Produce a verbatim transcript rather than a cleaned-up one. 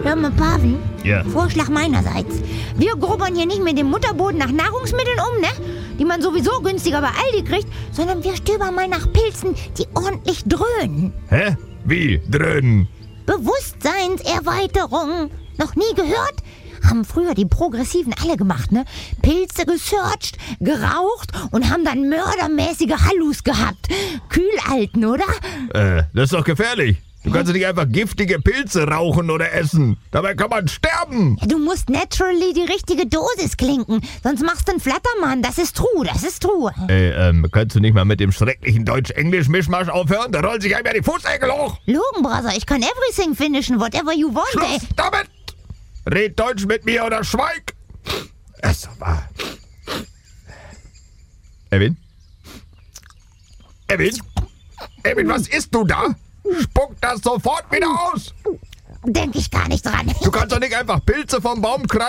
Hör mal, Pavel. Ja. Vorschlag meinerseits. Wir grubbern hier nicht mit dem Mutterboden nach Nahrungsmitteln um, ne? Die man sowieso günstiger bei Aldi kriegt, sondern wir stöbern mal nach Pilzen, die ordentlich dröhnen. Hä? Wie? Dröhnen? Bewusstseinserweiterung. Noch nie gehört? Haben früher die Progressiven alle gemacht, ne? Pilze gesearcht, geraucht und haben dann mördermäßige Hallus gehabt. Kühlalten, oder? Äh, das ist doch gefährlich. Du kannst nicht einfach giftige Pilze rauchen oder essen. Dabei kann man sterben. Ja, du musst naturally die richtige Dosis klinken, sonst machst du einen Flattermann. Das ist true, das ist true. Ey, ähm, kannst du nicht mal mit dem schrecklichen Deutsch-Englisch-Mischmasch aufhören? Da rollt sich einem ja die Fußnägel hoch. Logan, Brother, ich kann everything finishen, whatever you want, ey. Schluss damit! Red Deutsch mit mir oder schweig! Es war... Erwin? Erwin? Erwin, was isst du da? Spuck das sofort wieder aus! Denk ich gar nicht dran. Du kannst doch nicht einfach Pilze vom Baum kratzen